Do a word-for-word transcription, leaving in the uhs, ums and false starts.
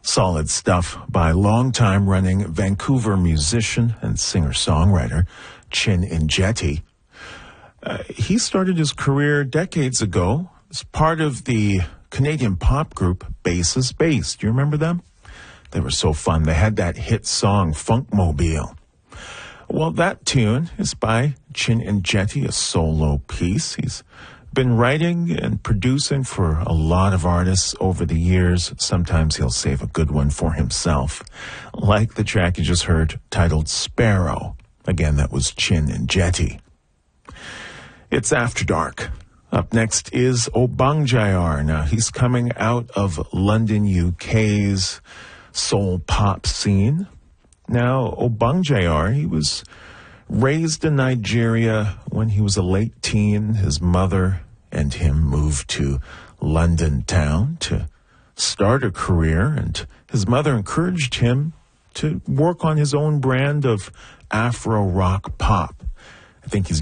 Solid stuff by longtime running Vancouver musician and singer-songwriter Chin Injeti. Uh, he started his career decades ago as part of the Canadian pop group Bass's Bass. Do you remember them? They were so fun. They had that hit song, Funkmobile. Well, that tune is by Chin Injeti, a solo piece. He's been writing and producing for a lot of artists over the years. Sometimes he'll save a good one for himself, like the track you just heard titled Sparrow. Again, that was Chin Injeti. It's After Dark. Up next is Obang Jayar. Now, he's coming out of London, U K's soul pop scene. Now, Obang Jayar, he was raised in Nigeria when he was a late teen. His mother and him moved to London town to start a career, and his mother encouraged him to work on his own brand of Afro rock pop. I think he's